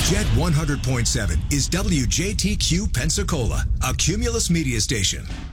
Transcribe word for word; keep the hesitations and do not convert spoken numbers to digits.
Jet one hundred point seven is W J T Q Pensacola, a Cumulus media station.